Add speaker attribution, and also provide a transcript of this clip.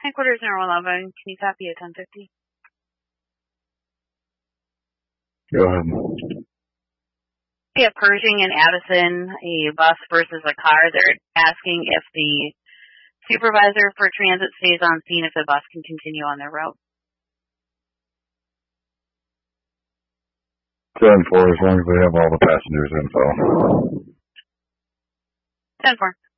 Speaker 1: Headquarters 11. Can you copy at 1050?
Speaker 2: Go ahead.
Speaker 1: We have Pershing and Addison, a bus versus a car. They're asking if the supervisor for transit stays on scene if the bus can continue on their route.
Speaker 2: 10-4, as long as they have all the passengers info.
Speaker 1: 10-4.